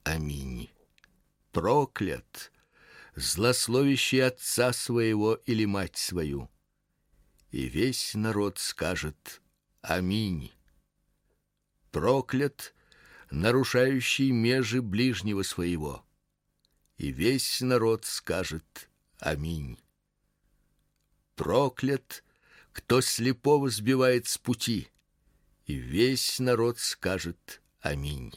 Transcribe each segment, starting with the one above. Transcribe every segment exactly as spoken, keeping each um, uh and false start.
Аминь. Проклят злословящий отца своего или мать свою. И весь народ скажет: Аминь. Проклят нарушающий межи ближнего своего. И весь народ скажет: Аминь. Проклят кто слепого сбивает с пути. И весь народ скажет: Аминь.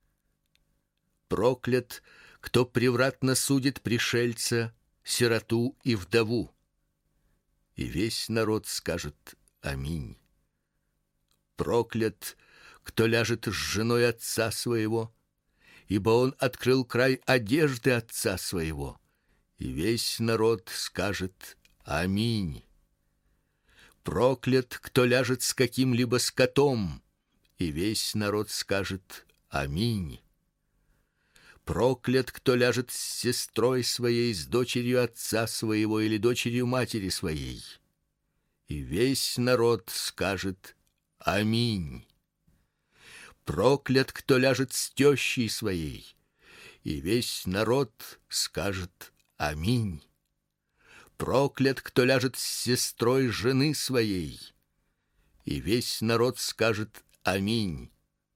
Проклят кто превратно судит пришельца, сироту и вдову. И весь народ скажет: Аминь. Проклят кто ляжет с женой отца своего, ибо он открыл край одежды отца своего. И весь народ скажет: Аминь. Проклят кто ляжет с каким-либо скотом, и весь народ скажет: Аминь. Проклят кто ляжет с сестрой своей, с дочерью отца своего или дочерью матери своей. И весь народ скажет: Аминь. Проклят кто ляжет с тещей своей, и весь народ скажет: Аминь. Проклят кто ляжет с сестрой жены своей, и весь народ скажет: Аминь.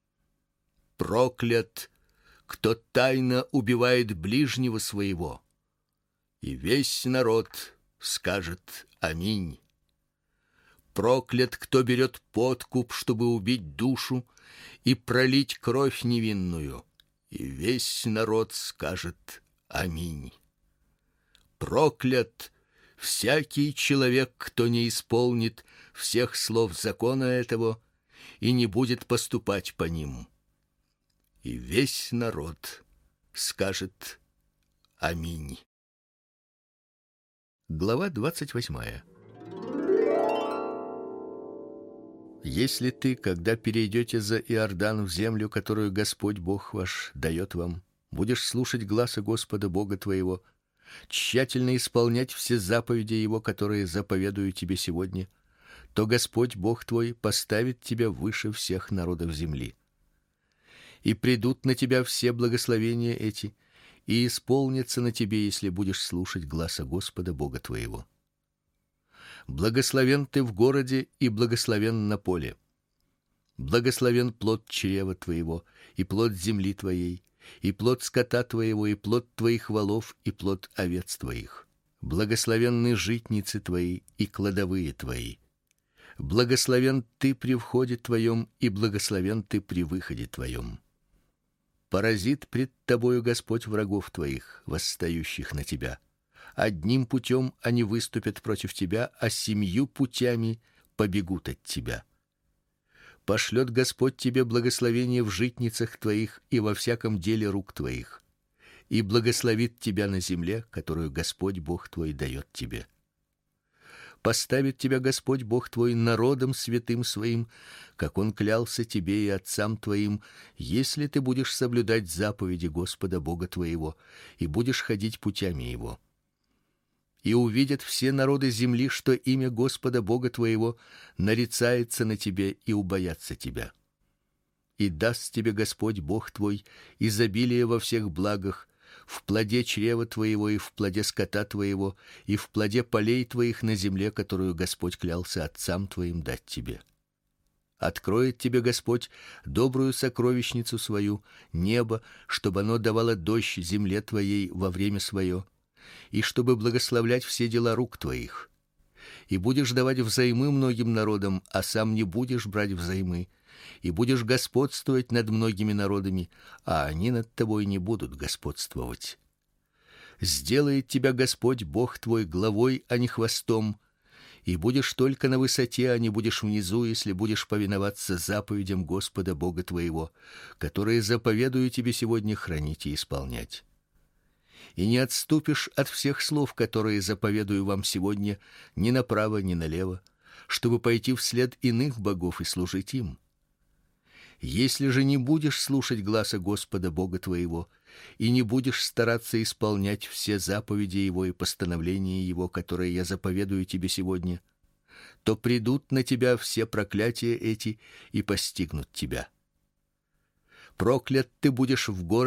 Проклят кто тайно убивает ближнего своего, и весь народ скажет: Аминь. Проклят кто берет подкуп, чтобы убить душу и пролить кровь невинную, и весь народ скажет: Аминь. Проклят всякий человек, кто не исполнит всех слов закона этого и не будет поступать по ним. И весь народ скажет: Аминь. Глава двадцать восьмая. Если ты, когда перейдете за Иордан в землю, которую Господь Бог ваш дает вам, будешь слушать гласа Господа Бога твоего, тщательно исполнять все заповеди его, которые заповедую тебе сегодня, то Господь Бог твой поставит тебя выше всех народов земли. И придут на тебя все благословения эти, и исполнятся на тебе, если будешь слушать гласа Господа Бога твоего. Благословен ты в городе и благословен на поле. Благословен плод чрева твоего и плод земли твоей, и плод скота твоего, и плод твоих волов, и плод овец твоих. Благословенны житницы твои и кладовые твои. Благословен ты при входе твоем, и благословен ты при выходе твоем. Поразит пред тобою Господь врагов твоих, восстающих на тебя. Одним путем они выступят против тебя, а семью путями побегут от тебя. Пошлет Господь тебе благословение в житницах твоих и во всяком деле рук твоих, и благословит тебя на земле, которую Господь Бог твой дает тебе. Поставит тебя Господь Бог твой народом святым своим, как он клялся тебе и отцам твоим, если ты будешь соблюдать заповеди Господа Бога твоего и будешь ходить путями его. И увидят все народы земли, что имя Господа Бога твоего нарицается на тебе и убоятся тебя. И даст тебе Господь Бог твой изобилие во всех благах, в плоде чрева твоего и в плоде скота твоего и в плоде полей твоих на земле, которую Господь клялся отцам твоим дать тебе. Откроет тебе Господь добрую сокровищницу свою, небо, чтобы оно давало дождь земле твоей во время свое, и чтобы благословлять все дела рук твоих. И будешь давать взаймы многим народам, а сам не будешь брать взаймы, и будешь господствовать над многими народами, а они над тобой не будут господствовать. Сделает тебя Господь Бог твой главой, а не хвостом, и будешь только на высоте, а не будешь внизу, если будешь повиноваться заповедям Господа Бога твоего, которые заповедую тебе сегодня хранить и исполнять. И не отступишь от всех слов, которые заповедую вам сегодня, ни направо, ни налево, чтобы пойти вслед иных богов и служить им. Если же не будешь слушать гласа Господа Бога твоего и не будешь стараться исполнять все заповеди его и постановления его, которые я заповедую тебе сегодня, то придут на тебя все проклятия эти и постигнут тебя. Проклят ты будешь в городе